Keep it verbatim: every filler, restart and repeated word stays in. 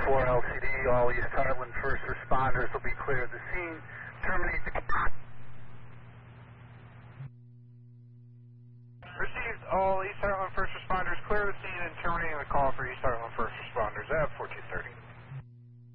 four L C D, all East Heartland first responders will be clear of the scene. Terminate the... Received, all East Heartland first responders clear the scene and terminating the call for East Heartland.